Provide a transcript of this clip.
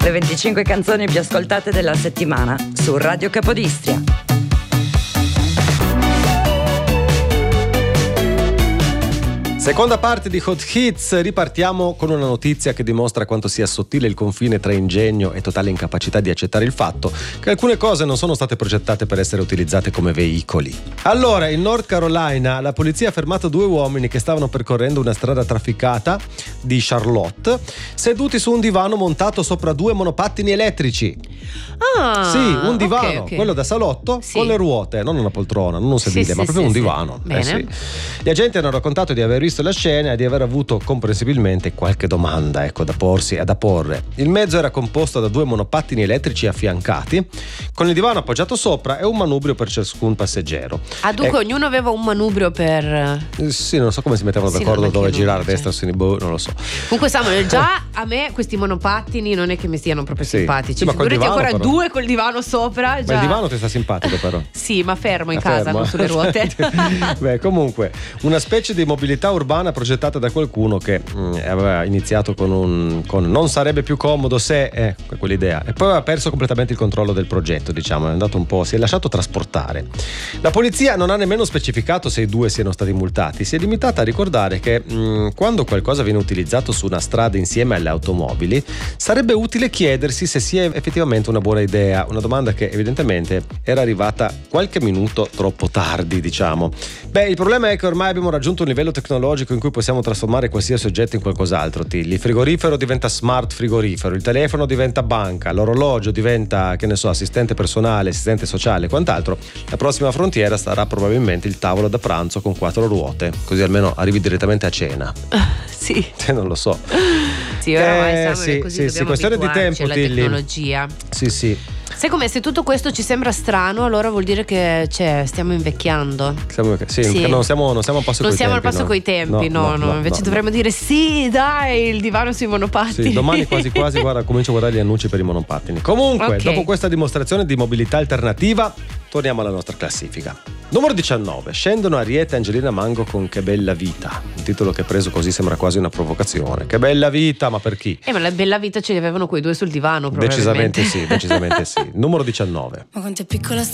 Le 25 canzoni più ascoltate della settimana su Radio Capodistria. Seconda parte di Hot Hits, ripartiamo con una notizia che dimostra quanto sia sottile il confine tra ingegno e totale incapacità di accettare il fatto che alcune cose non sono state progettate per essere utilizzate come veicoli. Allora, in North Carolina, la polizia ha fermato 2 uomini che stavano percorrendo una strada trafficata di Charlotte, seduti su un divano montato sopra 2 monopattini elettrici. Ah, sì, un divano, okay. Quello da salotto, sì, con le ruote, non una poltrona, non un sedile, sì, ma proprio un divano. Bene. Sì. Gli agenti hanno raccontato di aver visto la scena e di aver avuto comprensibilmente qualche domanda, da porsi e da porre. Il mezzo era composto da 2 monopattini elettrici affiancati, con il divano appoggiato sopra e un manubrio per ciascun passeggero. Ah, dunque ognuno aveva un manubrio per... Sì, non so come si mettevano d'accordo dove girare, a destra o a sinistra, non lo so. Comunque Samuel, già a me questi monopattini non è che mi stiano proprio simpatici. Sì, ma col figurati divano, ancora però. 2 col divano sopra. Già. Ma il divano ti sta simpatico però. Sì, ma fermo in casa, non sulle ruote. Beh, comunque, una specie di mobilità urbana progettata da qualcuno che aveva iniziato con non sarebbe più comodo se quell'idea, e poi aveva perso completamente il controllo del progetto, diciamo, è andato un po', si è lasciato trasportare. La polizia non ha nemmeno specificato se i 2 siano stati multati, si è limitata a ricordare che quando qualcosa viene utilizzato su una strada insieme alle automobili sarebbe utile chiedersi se sia effettivamente una buona idea, una domanda che evidentemente era arrivata qualche minuto troppo tardi, diciamo. Beh, il problema è che ormai abbiamo raggiunto un livello tecnologico in cui possiamo trasformare qualsiasi oggetto in qualcos'altro. Il frigorifero diventa smart frigorifero, il telefono diventa banca, l'orologio diventa, che ne so, assistente personale, assistente sociale e quant'altro. La prossima frontiera sarà probabilmente il tavolo da pranzo con 4 ruote, così almeno arrivi direttamente a cena. Sì. Non lo so. Sì, oramai siamo così, sì, questione di tempo, alla tecnologia. Sì. Sai com'è? Se tutto questo ci sembra strano, allora vuol dire che stiamo invecchiando. Sì. Non siamo a passo coi tempi. Non siamo al passo coi tempi, no. Invece dovremmo dire sì, dai, il divano sui monopattini. Sì, domani quasi, guarda, comincio a guardare gli annunci per i monopattini. Comunque, dopo questa dimostrazione di mobilità alternativa, torniamo alla nostra classifica. Numero 19. Scendono Ariete e Angelina Mango con Che bella vita. Un titolo che preso così sembra quasi una provocazione. Che bella vita, ma per chi? Ma la bella vita ce li avevano quei 2 sul divano, probabilmente. Decisamente sì. Numero 19. Ma quanto è piccola